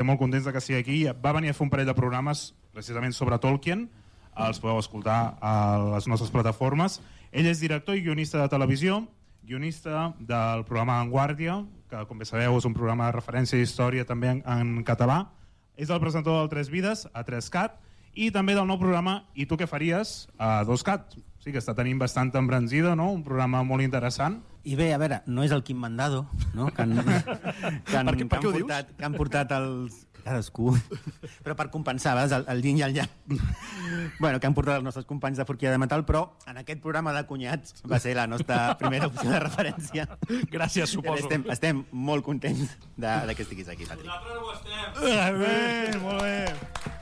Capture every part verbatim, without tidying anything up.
molt contents de que sigui aquí. Va venir a fer un parell de programes precisament sobre Tolkien, els podeu escoltar a les nostres plataformes. Ell és director i guionista de televisió, guionista del programa Vanguardia, que com bé sabeu és un programa de referència i història també en, en català. És el presentador del Tres Vides, a tres cat, i també del nou programa I tu què faries, a dos cat. Sí, que està tenint bastant embranzida, no? Un programa molt interessant. I bé, a veure, no és el Quim Mandado, no? Que han, que han, per què, per que han, què ho portat, que han portat els... Cadascú. Però per compensar, veus, el, el yin i el yang. Bueno, que han portat els nostres companys de Forquilla de Metal, però en aquest programa de cunyats va ser la nostra primera opció de referència. Gràcies, suposo. Estem, estem molt contents de, de que estiguis aquí, Patrick. Nosaltres ho estem. Bé, molt bé.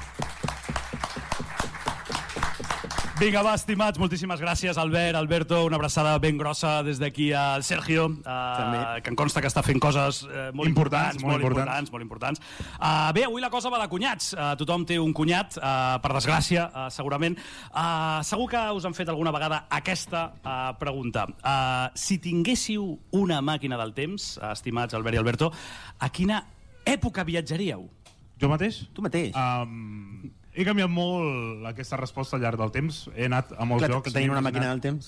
Vinga, va, estimats, moltíssimes gràcies, Albert, Alberto, una abraçada ben grossa des d'aquí al Sergio, eh, que em consta que està fent coses eh, molt importants, importants, molt molt importants. importants, molt importants. Uh, bé, avui la cosa va de cunyats, uh, tothom té un cunyat, uh, per desgràcia, uh, segurament. Uh, segur que us han fet alguna vegada aquesta uh, pregunta. Uh, si tinguéssiu una màquina del temps, uh, estimats Albert i Alberto, a quina època viatjaríeu? Jo mateix? Tu mateix. Um, he canviat molt aquesta resposta al llarg del temps. He anat a molts Clar, llocs. que tenim una màquina del temps.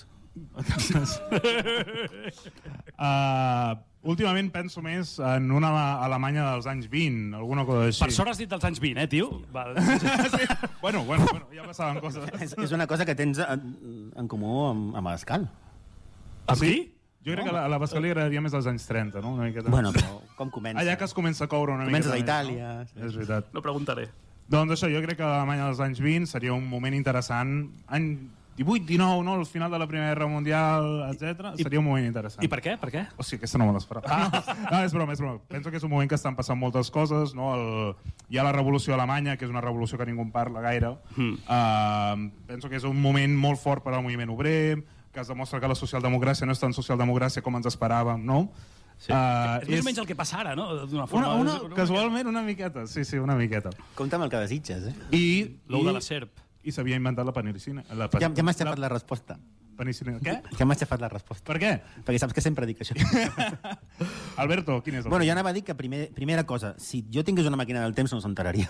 uh, últimament penso més en una Alemanya dels anys vint, alguna cosa així. Per sort has dit dels anys vint, eh, tio? Val. Sí. Bueno, bueno, bueno, ja passaven coses. És, és una cosa que tens en, en comú amb, amb Abascal. Amb qui? Jo crec que a la Bascal li agradaria més dels anys trenta, no? Una miqueta. Bueno, però com comença? Allà que es comença a coure una Comences miqueta. a Itàlia. més, no? És veritat. No preguntaré. Doncs això, jo crec que l'Alemanya dels anys vint seria un moment interessant. Any divuit dinou, no? Al final de la Primera Guerra Mundial, etcètera. Seria un moment interessant. I per què? Per què? O sigui, aquesta no me l'esperava. Ah. No, és broma, és broma. Penso que és un moment que estan passant moltes coses, no? El... Hi ha la revolució alemanya, que és una revolució que ningú en parla gaire. Mm. Uh, penso que és un moment molt fort per al moviment obrer, que es demostra que la socialdemocràcia no és tan socialdemocràcia com ens esperàvem, no? Sí. Uh, és més o menys el que passa ara, no? D'una forma... Una, una, casualment, una miqueta. Sí, sí, una miqueta. Compte amb el que desitges, eh? I... L'ou i... de la serp. I s'havia inventat la penicilina. La Ja, ja m'ha aixafat la resposta. Penicilina. Què? Ja m'ha aixafat la resposta. Per què? Perquè saps que sempre dic això. Alberto, quin és el... Bueno, jo anava a dir que primer, primera cosa, si jo tingués una màquina del temps no s'enteraria.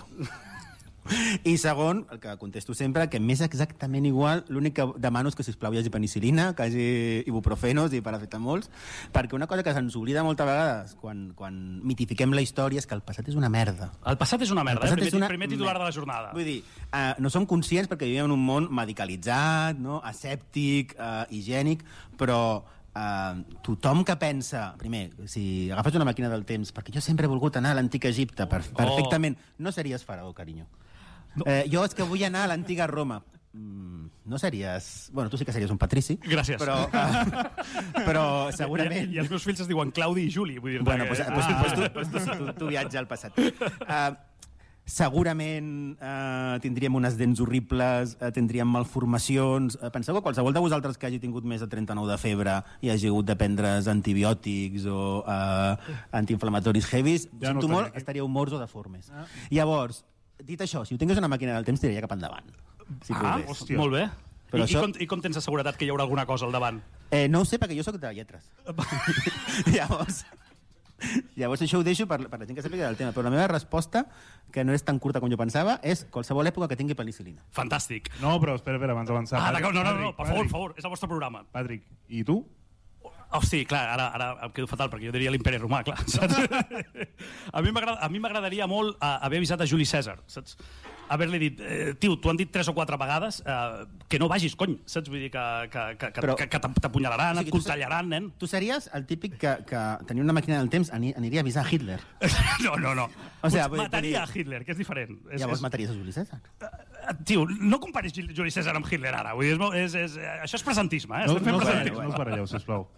I segon, el que contesto sempre, que més exactament igual, l'únic que demano és que, sisplau, hi hagi penicilina, que hi hagi ibuprofenos i paracetamols, perquè una cosa que se'ns oblida moltes vegades quan, quan mitifiquem la història és que el passat és una merda. El passat és una merda, eh? Primer, una primer titular de la jornada. Vull dir, uh, no som conscients perquè vivim en un món medicalitzat, no? Asèptic, uh, higiènic, però Uh, tothom que pensa, primer, si agafes una màquina del temps, perquè jo sempre he volgut anar a l'antic Egipte, per, perfectament, no series faraó, carinyo. No. Uh, jo és que vull anar a l'antiga Roma. Mm, no series... Bueno, tu sí que series un patrici. Gràcies. Però, uh, però segurament... I, I els meus fills es diuen Claudi i Juli. Vull dir bueno, que... pues, pues, ah. pues, tu, pues tu, tu, tu viatja al passat. Uh, segurament eh, tindríem unes dents horribles, eh, tindríem malformacions. Eh, penseu que qualsevol de vosaltres que hagi tingut més de trenta-nou de febre i hagi hagut de prendre's antibiòtics o eh, antiinflamatoris heavis, ja no molt, estaríeu morts o deformes. Ah. Llavors, dit això, si ho tingués una màquina del temps, tiraria cap endavant. Si ah, hòstia. Molt bé. Però I, això... i, com, I com tens asseguretat que hi haurà alguna cosa al davant? Eh, no ho sé, perquè jo sóc de lletres. Llavors... Llavors això ho deixo per, per la gent que sàpiga del tema, però la meva resposta, que no és tan curta com jo pensava, és qualsevol època que tingui penicilina. Fantàstic. No, però espera, espera, abans d'avançar. Ah, d'acord, no, no, no, per favor, per favor, és el vostre programa. Patrick, i tu? Hosti, clar, ara, ara em quedo fatal, perquè jo diria l'imperi romà, clar, saps? A mi m'agradaria molt uh, haver avisat a Juli Cèsar, saps? Haver-li dit, eh, tio, t'ho han dit tres o quatre vegades, eh, que no vagis, cony, saps? Vull dir que, que, que, Però, que, que t'apunyalaran, o sigui, et coltellaran, nen. Tu series el típic que, que tenia una màquina del temps aniria a avisar a Hitler. No, no, no. O sea, mataria a Hitler, que és diferent. És, Llavors és... mataries a Juli Cèsar. Uh, tio, no comparis Juli Cèsar amb Hitler ara. Vull dir, és, és, és, això és presentisme, eh? No, Estem fent no, presentisme. no us baralleu, sisplau.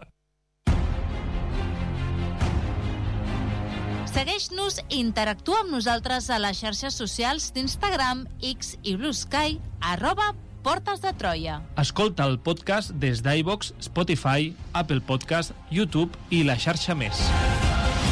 Segueix-nos i interactua amb nosaltres a les xarxes socials d'Instagram, X i Blue Sky, arroba Portes de Troia. Escolta el podcast des d'iVoox, Spotify, Apple Podcast, YouTube i la xarxa més.